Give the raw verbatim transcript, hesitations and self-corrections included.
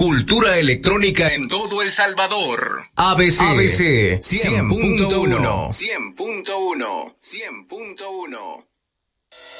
Cultura electrónica en todo El Salvador. A B C. A B C cien punto uno. cien punto uno. cien punto uno.